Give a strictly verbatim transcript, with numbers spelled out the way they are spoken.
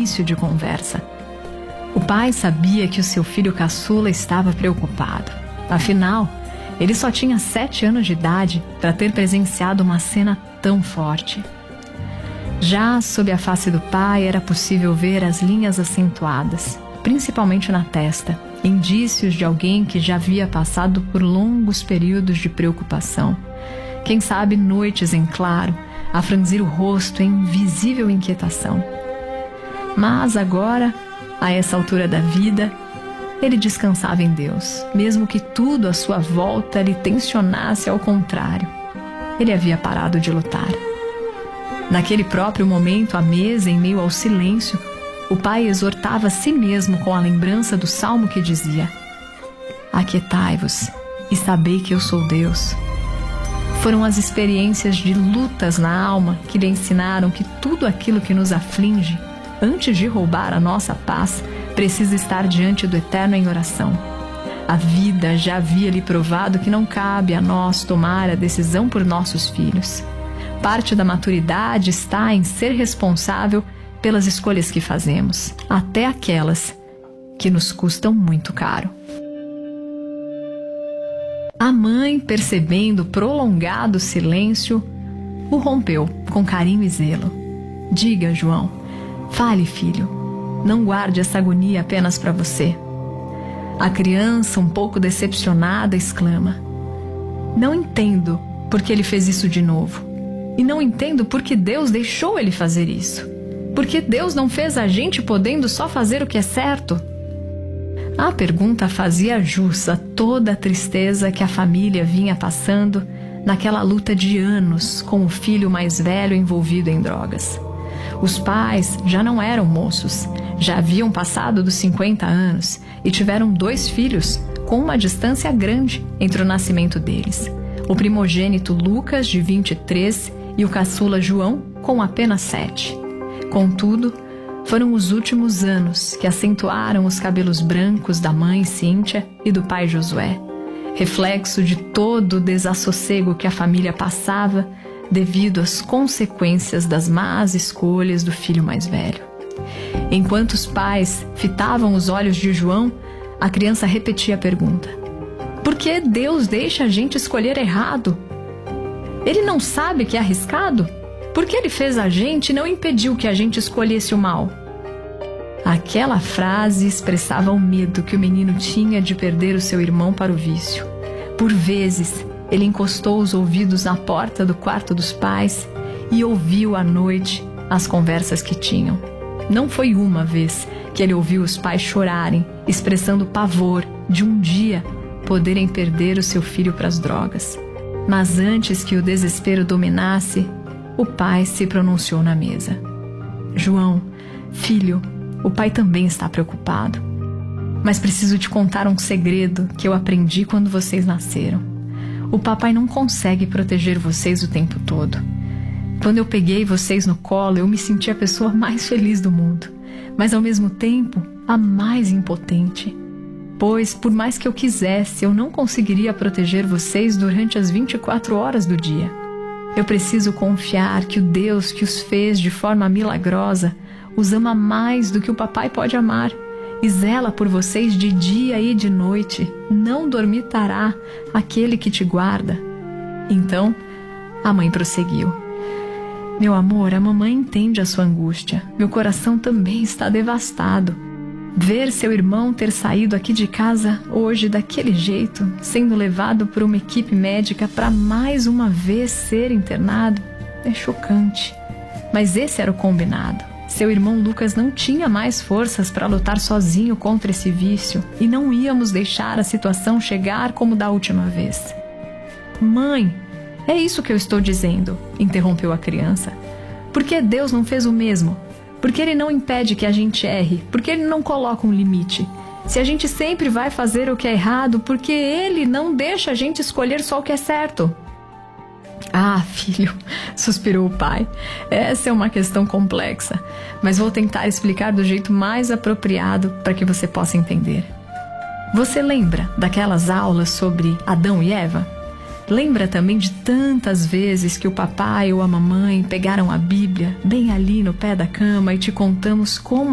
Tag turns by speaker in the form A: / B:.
A: início de conversa. O pai sabia que o seu filho caçula estava preocupado. Afinal, ele só tinha sete anos de idade para ter presenciado uma cena tão forte. Já sob a face do pai era possível ver as linhas acentuadas, principalmente na testa, indícios de alguém que já havia passado por longos períodos de preocupação. Quem sabe noites em claro, a franzir o rosto em visível inquietação. Mas agora, a essa altura da vida, ele descansava em Deus, mesmo que tudo à sua volta lhe tensionasse ao contrário. Ele havia parado de lutar. Naquele próprio momento, à mesa, em meio ao silêncio, o pai exortava a si mesmo com a lembrança do salmo que dizia: aquietai-vos e sabei que eu sou Deus. Foram as experiências de lutas na alma que lhe ensinaram que tudo aquilo que nos aflige, antes de roubar a nossa paz, precisa estar diante do Eterno em oração. A vida já havia lhe provado que não cabe a nós tomar a decisão por nossos filhos. Parte da maturidade está em ser responsável pelas escolhas que fazemos, até aquelas que nos custam muito caro. A mãe, percebendo o prolongado silêncio, o rompeu com carinho e zelo. Diga, João, fale, filho, não guarde essa agonia apenas para você. A criança, um pouco decepcionada, exclama: não entendo por que ele fez isso de novo. E não entendo por que Deus deixou ele fazer isso. Porque Deus não fez a gente podendo só fazer o que é certo? A pergunta fazia jus a toda a tristeza que a família vinha passando naquela luta de anos com o filho mais velho envolvido em drogas. Os pais já não eram moços, já haviam passado dos cinquenta anos e tiveram dois filhos com uma distância grande entre o nascimento deles. O primogênito Lucas, de vinte e três, e o caçula João, com apenas sete. Contudo, foram os últimos anos que acentuaram os cabelos brancos da mãe Cíntia e do pai Josué, reflexo de todo o desassossego que a família passava devido às consequências das más escolhas do filho mais velho. Enquanto os pais fitavam os olhos de João, a criança repetia a pergunta: por que Deus deixa a gente escolher errado? Ele não sabe que é arriscado? Por que ele fez a gente e não impediu que a gente escolhesse o mal? Aquela frase expressava o medo que o menino tinha de perder o seu irmão para o vício. Por vezes, ele encostou os ouvidos na porta do quarto dos pais e ouviu à noite as conversas que tinham. Não foi uma vez que ele ouviu os pais chorarem, expressando pavor de um dia poderem perder o seu filho para as drogas. Mas antes que o desespero dominasse, o pai se pronunciou na mesa: João, filho, o pai também está preocupado. Mas preciso te contar um segredo que eu aprendi quando vocês nasceram. O papai não consegue proteger vocês o tempo todo. Quando eu peguei vocês no colo, eu me senti a pessoa mais feliz do mundo, mas ao mesmo tempo a mais impotente. Pois, por mais que eu quisesse, eu não conseguiria proteger vocês durante as vinte e quatro horas do dia. Eu preciso confiar que o Deus que os fez de forma milagrosa os ama mais do que o papai pode amar e zela por vocês de dia e de noite. Não dormitará aquele que te guarda. Então, a mãe prosseguiu: meu amor, a mamãe entende a sua angústia. Meu coração também está devastado. Ver seu irmão ter saído aqui de casa hoje daquele jeito, sendo levado por uma equipe médica para mais uma vez ser internado, é chocante. Mas esse era o combinado. Seu irmão Lucas não tinha mais forças para lutar sozinho contra esse vício e não íamos deixar a situação chegar como da última vez. Mãe, é isso que eu estou dizendo, interrompeu a criança. Por que Deus não fez o mesmo? Porque Ele não impede que a gente erre, porque Ele não coloca um limite. Se a gente sempre vai fazer o que é errado, porque Ele não deixa a gente escolher só o que é certo. Ah, filho, suspirou o pai, essa é uma questão complexa, mas vou tentar explicar do jeito mais apropriado para que você possa entender. Você lembra daquelas aulas sobre Adão e Eva? Lembra também de tantas vezes que o papai ou a mamãe pegaram a Bíblia bem ali no pé da cama e te contamos como